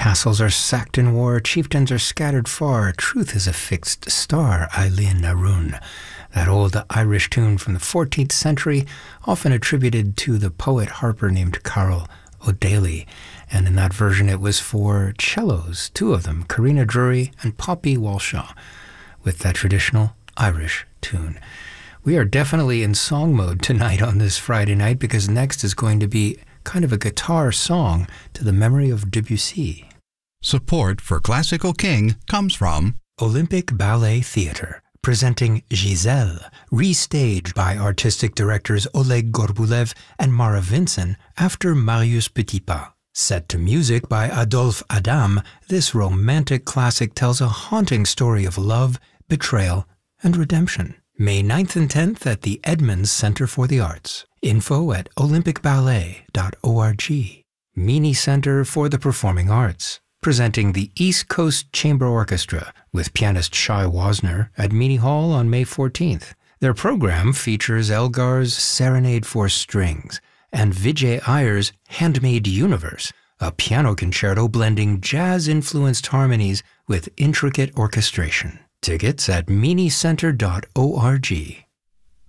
Castles are sacked in war, chieftains are scattered far, truth is a fixed star, Eilean Naroon. That old Irish tune from the 14th century, often attributed to the poet harper named Carol O'Daly. And in that version it was for cellos, two of them, Karina Drury and Poppy Walshaw, with that traditional Irish tune. We are definitely in song mode tonight on this Friday night, because next is going to be kind of a guitar song to the memory of Debussy. Support for Classical King comes from Olympic Ballet Theatre, presenting Giselle, restaged by artistic directors Oleg Gorbulev and Mara Vinson after Marius Petipa. Set to music by Adolphe Adam, this romantic classic tells a haunting story of love, betrayal, and redemption. May 9th and 10th at the Edmonds Center for the Arts. Info at olympicballet.org. Meany Center for the Performing Arts, presenting the East Coast Chamber Orchestra with pianist Shai Wasner at Meany Hall on May 14th. Their program features Elgar's Serenade for Strings and Vijay Iyer's Handmade Universe, a piano concerto blending jazz-influenced harmonies with intricate orchestration. Tickets at meanycenter.org.